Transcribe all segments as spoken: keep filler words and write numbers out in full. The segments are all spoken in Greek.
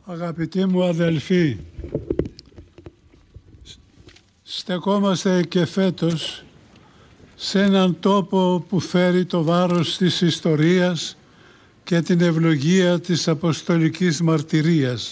Αγαπητοί μου αδελφοί, στεκόμαστε και φέτος σε έναν τόπο που φέρει το βάρος της ιστορίας και την ευλογία της Αποστολικής Μαρτυρίας.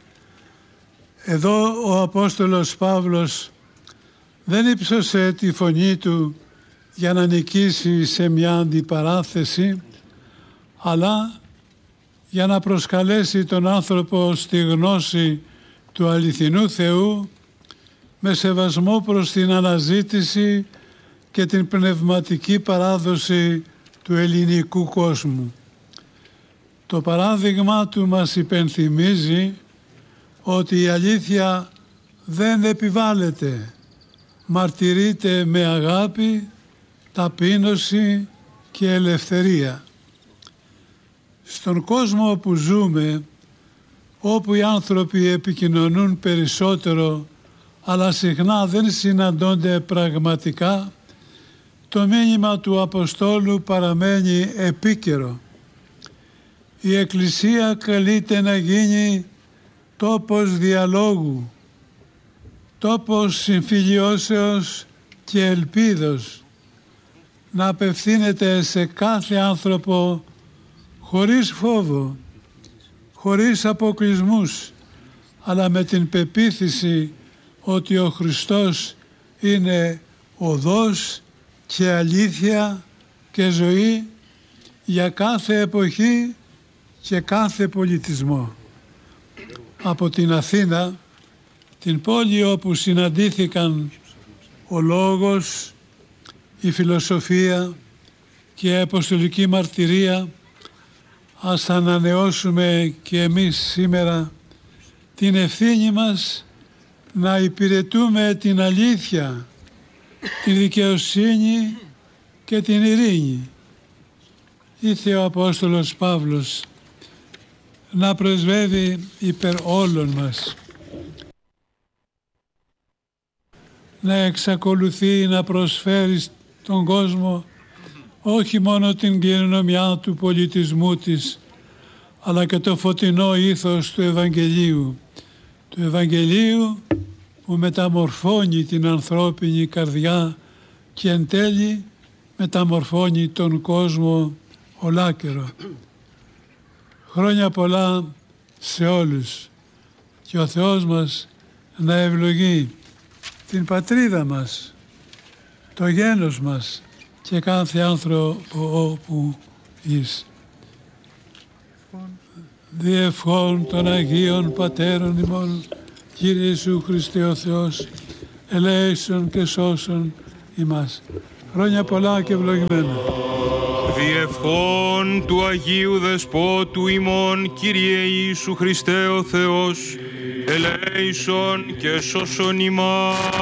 Εδώ ο Απόστολος Παύλος δεν ύψωσε τη φωνή του για να νικήσει σε μια αντιπαράθεση, αλλά για να προσκαλέσει τον άνθρωπο στη γνώση του αληθινού Θεού με σεβασμό προς την αναζήτηση και την πνευματική παράδοση του ελληνικού κόσμου. Το παράδειγμα του μας υπενθυμίζει ότι η αλήθεια δεν επιβάλλεται, μαρτυρείται με αγάπη, ταπείνωση και ελευθερία. Στον κόσμο που ζούμε, όπου οι άνθρωποι επικοινωνούν περισσότερο, αλλά συχνά δεν συναντώνται πραγματικά, το μήνυμα του Αποστόλου παραμένει επίκαιρο. Η Εκκλησία καλείται να γίνει τόπος διαλόγου, τόπος συμφιλιώσεως και ελπίδος, να απευθύνεται σε κάθε άνθρωπο χωρίς φόβο, χωρίς αποκλεισμούς, αλλά με την πεποίθηση ότι ο Χριστός είναι οδός και αλήθεια και ζωή για κάθε εποχή και κάθε πολιτισμό. Από την Αθήνα, την πόλη όπου συναντήθηκαν ο λόγος, η φιλοσοφία και η αποστολική μαρτυρία, ας ανανεώσουμε και εμείς σήμερα την ευθύνη μας να υπηρετούμε την αλήθεια, τη δικαιοσύνη και την ειρήνη. Ήρθε ο Απόστολος Παύλος να πρεσβεύει υπέρ όλων μας, να εξακολουθεί να προσφέρει στον κόσμο όχι μόνο την κληρονομιά του πολιτισμού της, αλλά και το φωτεινό ήθος του Ευαγγελίου, του Ευαγγελίου που μεταμορφώνει την ανθρώπινη καρδιά και εν τέλει μεταμορφώνει τον κόσμο ολάκερο. Χρόνια πολλά σε όλους και ο Θεός μας να ευλογεί την πατρίδα μας, το γένος μας και κάθε άνθρωπο όπου είσαι. Διευχών των Αγίων Πατέρων ημών, Κύριε Ιησού Χριστέ ο Θεός, ελέησον και σώσον ημάς. Χρόνια πολλά και ευλογημένα. Διευχών του Αγίου Δεσπότου ημών, Κύριε Ιησού Χριστέ ο Θεός, ελέησον και σώσον ημάς.